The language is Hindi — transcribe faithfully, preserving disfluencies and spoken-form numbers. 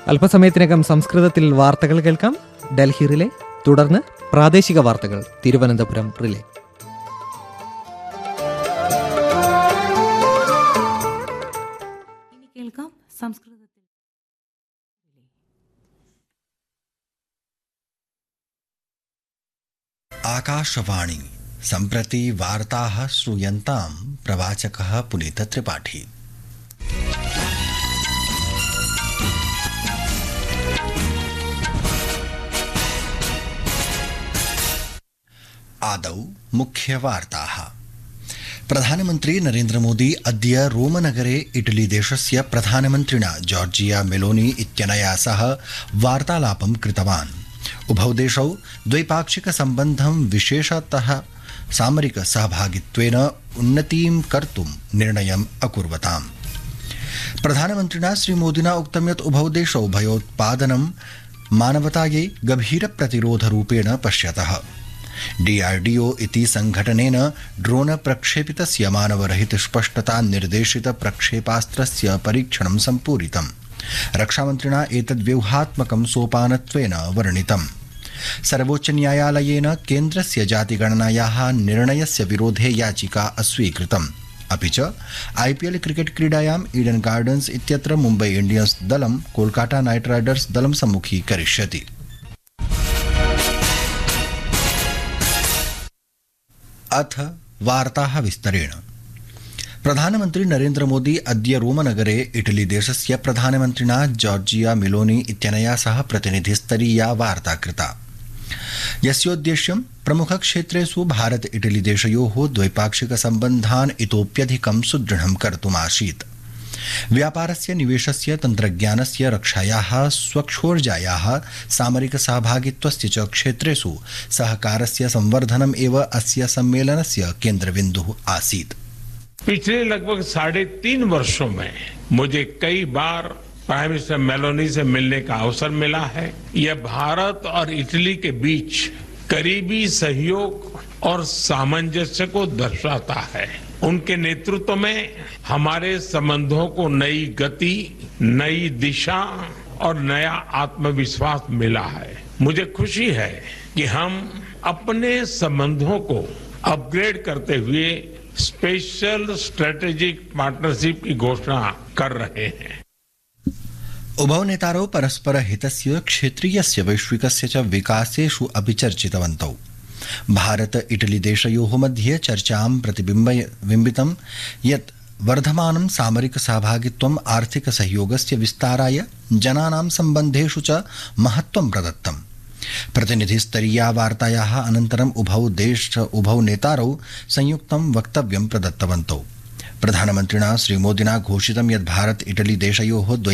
അല്പസമയത്തിനകം സംസ്കൃതത്തിൽ വാർത്തകൾ കേൾക്കാം. ഡൽഹി റിലേ, തുടർന്ന് പ്രാദേശിക വാർത്തകൾ തിരുവനന്തപുരം റിലേ. കേൾക്കാം സംസ്കൃതത്തിൽ. आकाशवाणी सम्प्रति वार्ताः श्रूयन्तां प्रवाचकः पुनीतत्रिपाठी. आदौ मुख्यवार्ताः. प्रधानमन्त्री नरेन्द्र मोदी अद्य रोमनगरे इटली देशस्य प्रधानमन्त्रिणा जॉर्जिया मेलोनी इत्यनया सह वार्तालापं कृतवान्. उभौ देशौ द्वैपाक्षिक सम्बन्धं विशेषतः सामरिक सहभागित्वेन उन्नतिं कर्तुं निर्णयम् अकुर्वताम्. प्रधानमन्त्रिणा श्रीमोदिना उक्तं यत् उभौ देशौ भयोत्पादनं मानवतायै गभीर प्रतिरोधरूपेण पश्यतः. डीआरडीओ इति संघटनेन ड्रोन प्रक्षेपितस्य मानवरहित स्पष्टता निर्देशित प्रक्षेपास्त्रस्य परीक्षणं सम्पूरितम्. रक्षामन्त्रिणा एतद् व्यूहात्मकं सोपानत्वेन वर्णितम्. सर्वोच्चन्यायालयेन केन्द्रस्य जातिगणनायाः निर्णयस्य विरोधे याचिका अस्वीकृतम्. अपि च आईपीएल क्रिकेट क्रीडायाम् ईडन गार्डन्स इत्यत्र मुम्बै इंडियन्स दलं कोलकाता नाइट राइडर्स दलं सम्मुखीकरिष्यति. अथ वार्ताः विस्तरेण. प्रधानमन्त्री नरेन्द्र मोदी अद्य रोमनगरे इटली देशस्य प्रधानमन्त्रिणा जॉर्जिया मेलोनी इत्यनया सह प्रतिनिधिस्तरीया वार्ता कृता, यस्योद्देश्यं प्रमुखक्षेत्रेषु भारत इटली देशयोः द्वैपाक्षिक सम्बन्धान् इतोप्यधिकं सुदृढं कर्तुमासीत्. व्यापारस्य, निवेशस्य, तन्त्रज्ञानस्य, रक्षायाः, स्वच्छोर्जायाः, सामरिक सहभागित्वस्य च क्षेत्रेषु सहकारस्य संवर्धनम् एव अस्य सम्मेलनस्य केन्द्रबिन्दुः आसीत्. पिछले लगभग साढ़े तीन वर्षों में मुझे कई बार प्राइम मिनिस्टर मेलोनी से मिलने का अवसर मिला है. यह भारत और इटली के बीच करीबी सहयोग और सामंजस्य को दर्शाता है. उनके नेतृत्व में हमारे संबंधों को नई गति, नई दिशा और नया आत्मविश्वास मिला है. मुझे खुशी है कि हम अपने संबंधों को अपग्रेड करते हुए स्पेशल स्ट्रेटेजिक पार्टनरशिप की घोषणा कर रहे हैं. उभौ नेतारौ परस्पर हितस्य, क्षेत्रीयस्य, वैश्विकस्य च विकासेषु अपि चर्चितवन्तौ. भारत इटली देशयोः मध्ये चर्चां प्रतिबिम्बितं यत् वर्धमानं सामरिक सहभागित्वम् आर्थिक सहयोगस्य विस्ताराय, जनानां सम्बन्धेषु च महत्त्वं प्रदत्तम्. प्रतिनिधिस्तरीया वार्तायाः अनन्तरम् उभौ देश उभौ नेतारौ संयुक्तं वक्तव्यं प्रदत्तवन्तौ. प्रधानमन्त्रिणा श्रीमोदिना घोषितं यत् भारत इटली देशयोः